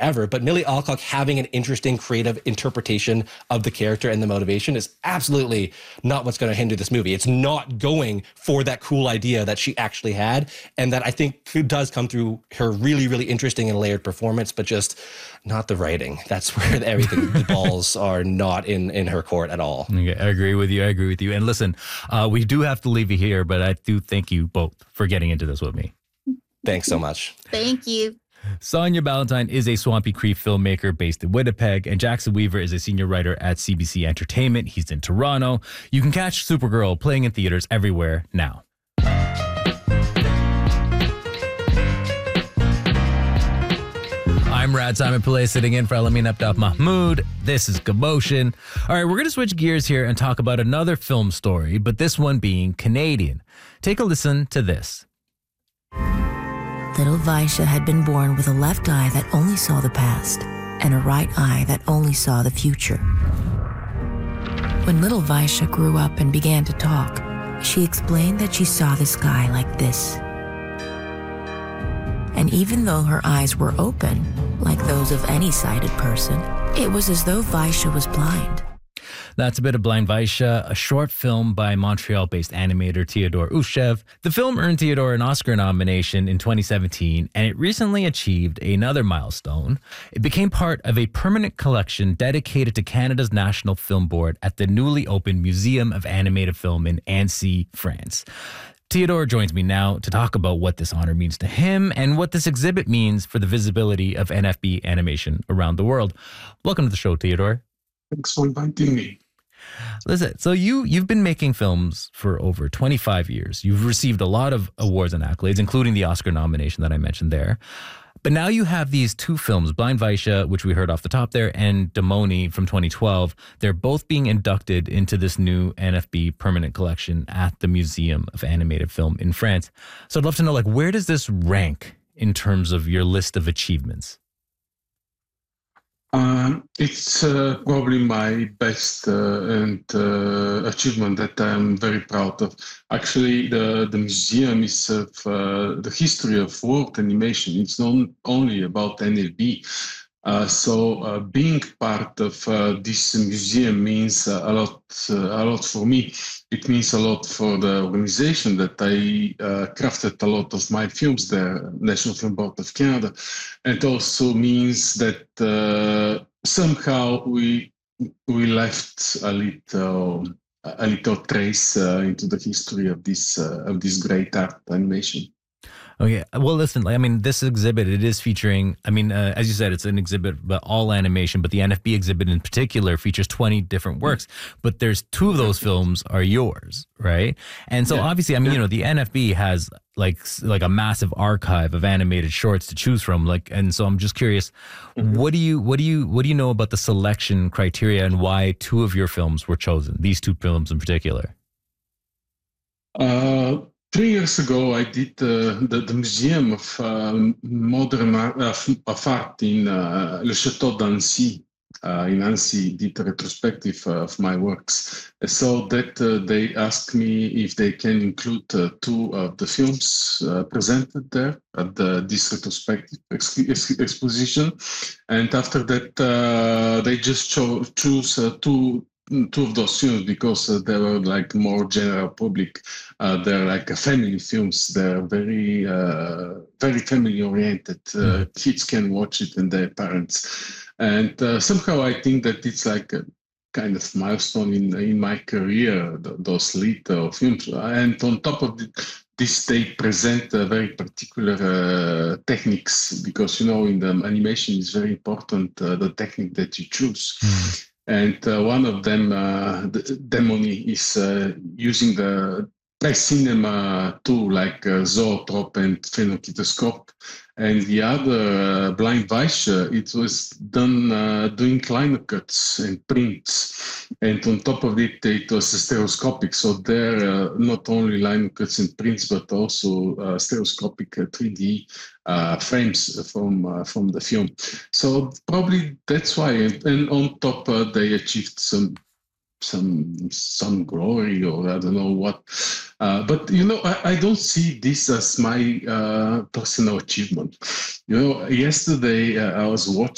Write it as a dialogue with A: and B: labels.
A: forever. But Millie Alcock having an interesting creative interpretation of the character and the motivation is absolutely not what's going to hinder this movie. It's not going for that cool idea that she actually had, and that I think does come through her really, really interesting and layered performance, but just not the writing. That's where everything, the balls are not in her court at all.
B: Okay, I agree with you. And listen, we do have to leave you here, but I do thank you both for getting into this with me.
A: Thanks so much.
C: Thank you.
B: Sonia Ballantyne is a Swampy Creek filmmaker based in Winnipeg, and Jackson Weaver is a senior writer at CBC Entertainment. He's in Toronto. You can catch Supergirl playing in theaters everywhere now. I'm Rad Simon Pillay, sitting in for Alamin Abdel Mahmoud. This is Commotion. All right, we're going to switch gears here and talk about another film story, but this one being Canadian. Take a listen to this.
D: Little Vaisha had been born with a left eye that only saw the past and a right eye that only saw the future. When little Vaisha grew up and began to talk, she explained that she saw the sky like this. And even though her eyes were open, like those of any sighted person, it was as though Vaisha was blind.
B: That's a bit of Blind Vaisha, a short film by Montreal-based animator Theodore Ushev. The film earned Theodore an Oscar nomination in 2017, and it recently achieved another milestone. It became part of a permanent collection dedicated to Canada's National Film Board at the newly opened Museum of Animated Film in Annecy, France. Theodore joins me now to talk about what this honor means to him and what this exhibit means for the visibility of NFB animation around the world. Welcome to the show, Theodore.
E: Thanks for inviting me.
B: Listen, so you've been making films for over 25 years. You've received a lot of awards and accolades, including the Oscar nomination that I mentioned there. But now you have these two films, Blind Vaisha, which we heard off the top there, and Demoni from 2012. They're both being inducted into this new NFB permanent collection at the Museum of Animated Film in France. So I'd love to know, where does this rank in terms of your list of achievements?
E: It's probably my best achievement that I'm very proud of. Actually, the museum is of the history of world animation. It's not only about NLB. So being part of this museum means a lot for me. It means a lot for the organization that I crafted a lot of my films there, National Film Board of Canada. And also means that somehow we left a little trace into the history of this great art animation.
B: Okay. Well, listen, this exhibit, it is featuring, as you said, it's an exhibit about all animation, but the NFB exhibit in particular features 20 different works, but there's two of those films are yours, right? And so obviously, the NFB has like a massive archive of animated shorts to choose from. And so I'm just curious, what do you know about the selection criteria and why two of your films were chosen, these two films in particular?
E: 3 years ago, I did the Museum of Modern of Art in Le Château d'Annecy. In Annecy, did a retrospective of my works. So that they asked me if they can include two of the films presented there at this retrospective exposition. And after that, they just choose two of those films because they were more general public. They're like family films. They're very, very family oriented. Kids can watch it and their parents. And somehow I think that it's like a kind of milestone in my career, those little films. And on top of this, they present very particular techniques because, in the animation it's very important, the technique that you choose. And one of them, the Demoni, is using the Cinema tool like Zoetrope and Phenokitoscope. And the other, Blind Vaisha, it was done doing lino cuts and prints. And on top of it, it was stereoscopic. So there, not only lino cuts and prints, but also stereoscopic 3D frames from the film. So probably that's why. And on top, they achieved some glory, or I don't know what. But I don't see this as my personal achievement. Yesterday I was watching